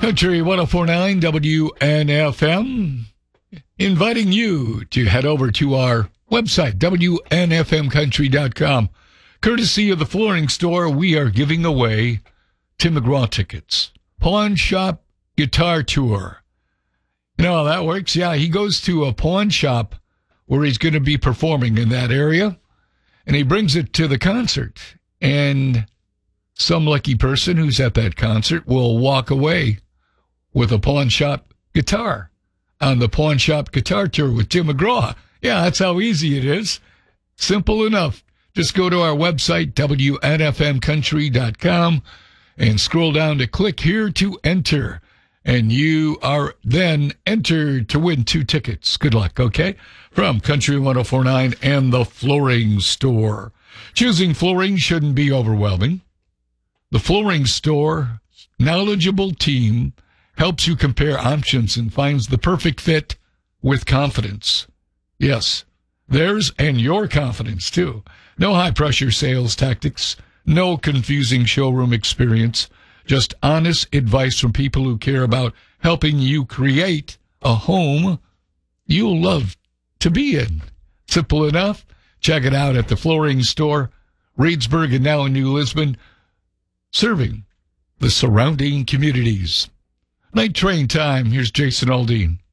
Country 104.9 WNFM, inviting you to head over to our website, WNFMcountry.com. Courtesy of the flooring store, we are giving away Tim McGraw tickets. Pawn Shop Guitar Tour. You know how that works? Yeah, he goes to a pawn shop where he's going to be performing in that area, and he brings it to the concert. And some lucky person who's at that concert will walk away with a pawn shop guitar on the Pawn Shop Guitar Tour with Tim McGraw. Yeah, that's how easy it is. Simple enough. Just go to our website, WNFMcountry.com, and scroll down to click here to enter. And you are then entered to win 2 tickets. Good luck, okay? From Country 104.9 and the Flooring Store. Choosing flooring shouldn't be overwhelming. The Flooring Store, knowledgeable team, helps you compare options and finds the perfect fit with confidence. Yes, theirs and your confidence, too. No high-pressure sales tactics, no confusing showroom experience, just honest advice from people who care about helping you create a home you'll love to be in. Simple enough. Check it out at the Flooring Store, Reedsburg, and now in New Lisbon, serving the surrounding communities. Night train time. Here's Jason Aldean.